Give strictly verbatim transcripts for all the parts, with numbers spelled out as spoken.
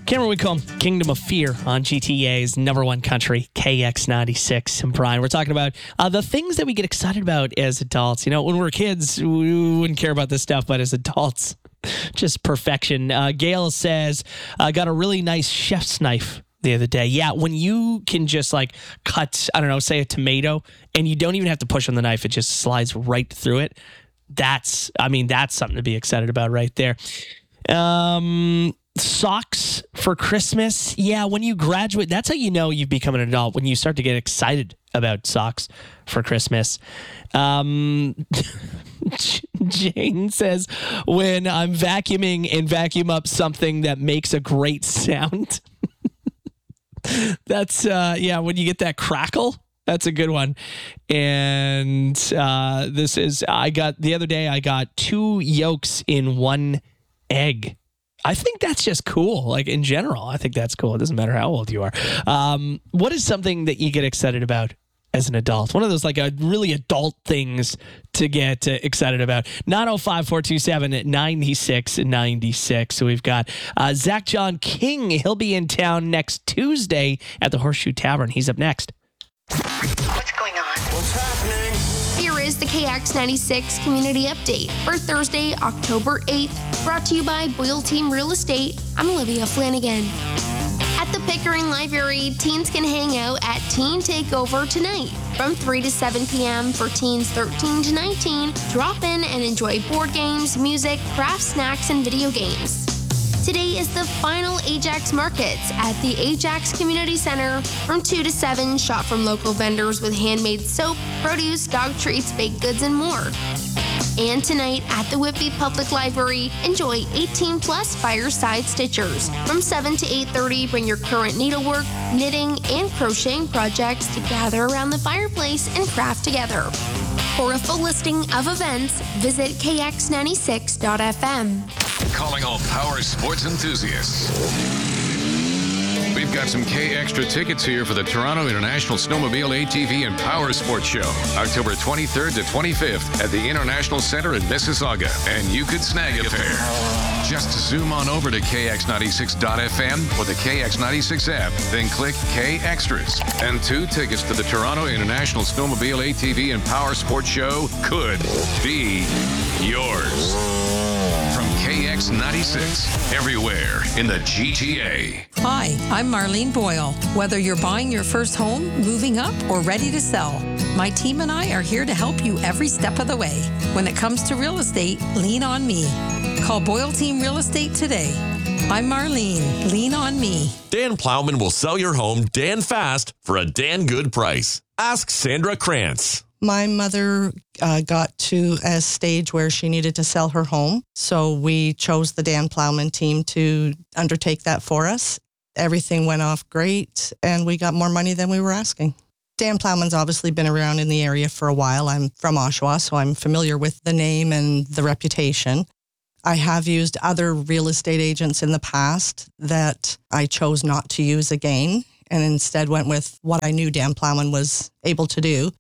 Cameron Whitcomb, Kingdom of Fear on G T A's number one country, K X ninety-six. And Brian, we're talking about uh, the things that we get excited about as adults. You know, when we were kids, we wouldn't care about this stuff, but as adults, just perfection. Uh, Gail says, I uh, got a really nice chef's knife the other day. Yeah, when you can just like cut, I don't know, say a tomato, and you don't even have to push on the knife, it just slides right through it. That's, I mean, that's something to be excited about right there. Um... Socks for Christmas. Yeah, when you graduate, that's how you know you've become an adult, when you start to get excited about socks for Christmas. Um, Jane says, when I'm vacuuming and vacuum up something that makes a great sound. That's, uh, yeah, when you get that crackle. That's a good one. And uh, this is, I got, the other day, I got two yolks in one egg. I think that's just cool. Like in general, I think that's cool. It doesn't matter how old you are. Um, what is something that you get excited about as an adult? One of those like a really adult things to get uh, excited about. nine oh five, four two seven, nine six nine six. So we've got uh, Zach John King. He'll be in town next Tuesday at the Horseshoe Tavern. He's up next. What's going on? What's happening? Here is the K X ninety-six Community Update for Thursday, October eighth, brought to you by Boyle Team Real Estate. I'm Olivia Flanagan. At the Pickering Library, teens can hang out at Teen Takeover tonight from three to seven p.m. for teens thirteen to nineteen. Drop in and enjoy board games, music, craft snacks, and video games. Today is the final Ajax Markets at the Ajax Community Center from two to seven. Shop from local vendors with handmade soap, produce, dog treats, baked goods, and more. And tonight at the Whitby Public Library, enjoy eighteen plus Fireside Stitchers. From seven to eight thirty, bring your current needlework, knitting, and crocheting projects to gather around the fireplace and craft together. For a full listing of events, visit K X ninety-six dot f m. Calling all power sports enthusiasts. We've got some K Extra tickets here for the Toronto International Snowmobile, A T V, and Power Sports Show, October twenty-third to twenty-fifth at the International Center in Mississauga, and you could snag a pair. Just zoom on over to K X ninety-six dot f m or the K X ninety-six app, then click K Extras, and two tickets to the Toronto International Snowmobile, A T V, and Power Sports Show could be yours. From K X ninety-six, everywhere in the G T A. Hi, I'm Marlene Boyle. Whether you're buying your first home, moving up, or ready to sell, my team and I are here to help you every step of the way. When it comes to real estate, lean on me. Call Boyle Team Real Estate today. I'm Marlene. Lean on me. Dan Plowman will sell your home Dan fast for a Dan good price. Ask Sandra Krantz. My mother uh, got to a stage where she needed to sell her home, so we chose the Dan Plowman team to undertake that for us. Everything went off great, and we got more money than we were asking. Dan Plowman's obviously been around in the area for a while. I'm from Oshawa, so I'm familiar with the name and the reputation. I have used other real estate agents in the past that I chose not to use again, and instead went with what I knew Dan Plowman was able to do.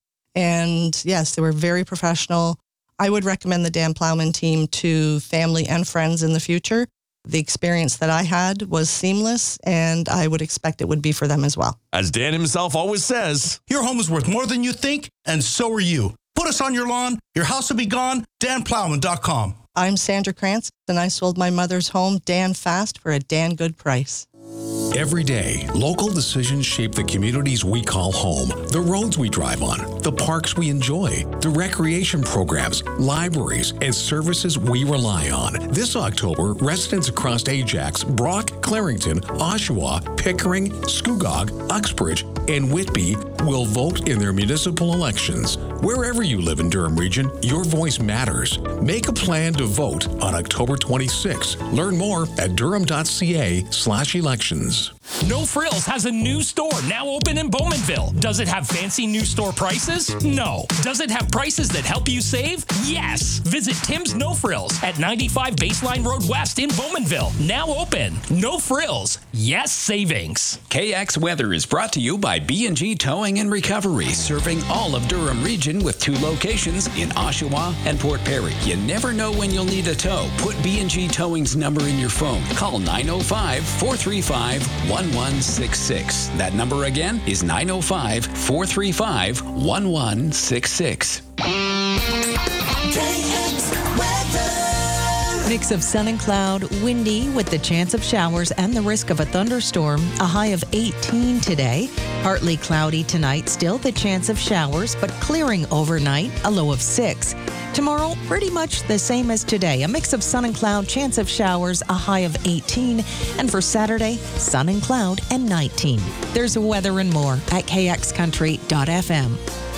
And yes, they were very professional. I would recommend the Dan Plowman team to family and friends in the future. The experience that I had was seamless, and I would expect it would be for them as well. As Dan himself always says, your home is worth more than you think, and so are you. Put us on your lawn, your house will be gone, dan plowman dot com. I'm Sandra Krantz, and I sold my mother's home Dan fast for a Dan good price. Every day, local decisions shape the communities we call home, the roads we drive on, the parks we enjoy, the recreation programs, libraries, and services we rely on. This October, residents across Ajax, Brock, Clarington, Oshawa, Pickering, Scugog, Uxbridge, and Whitby will vote in their municipal elections. Wherever you live in Durham Region, your voice matters. Make a plan to vote on October twenty-sixth. Learn more at durham dot c a slash elections. No Frills has a new store now open in Bowmanville. Does it have fancy new store prices? No. Does it have prices that help you save? Yes. Visit Tim's No Frills at ninety-five Baseline Road West in Bowmanville. Now open. No Frills. Yes savings. K X Weather is brought to you by B and G Towing and Recovery, serving all of Durham region with two locations in Oshawa and Port Perry. You never know when you'll need a tow. Put B and G Towing's number in your phone. Call nine oh five, four three five, one one six six. That number again is nine oh five, four three five, one one six six. Mix of sun and cloud, windy with the chance of showers and the risk of a thunderstorm. A high of eighteen today. Partly cloudy tonight, still the chance of showers, but clearing overnight, a low of six. Tomorrow, pretty much the same as today. A mix of sun and cloud, chance of showers, a high of eighteen. And for Saturday, sun and cloud and nineteen. There's weather and more at k x country dot f m.